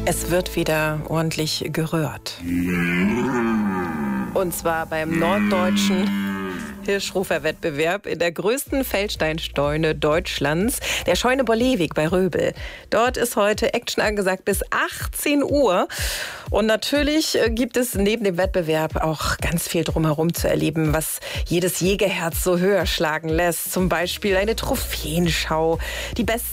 Es wird wieder ordentlich gerührt. Und zwar beim norddeutschen Hirschruferwettbewerb in der größten Feldsteinscheune Deutschlands, der Scheune Bollewig bei Röbel. Dort ist heute Action angesagt bis 18 Uhr. Und natürlich gibt es neben dem Wettbewerb auch ganz viel drumherum zu erleben, was jedes Jägerherz so höher schlagen lässt. Zum Beispiel eine Trophäenschau, die besten